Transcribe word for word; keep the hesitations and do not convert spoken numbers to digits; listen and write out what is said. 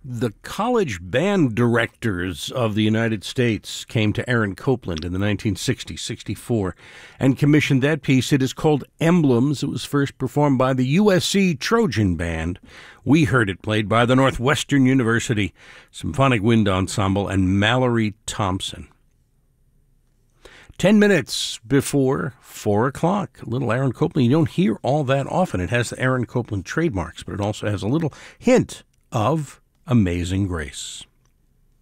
The college band directors of the United States came to Aaron Copland in the nineteen sixty, sixty-four and commissioned that piece. It is called Emblems. It was first performed by the U S C Trojan Band. We heard it played by the Northwestern University Symphonic Wind Ensemble and Mallory Thompson. Ten minutes before four o'clock, a little Aaron Copland. You don't hear all that often. It has the Aaron Copland trademarks, but it also has a little hint of Amazing Grace.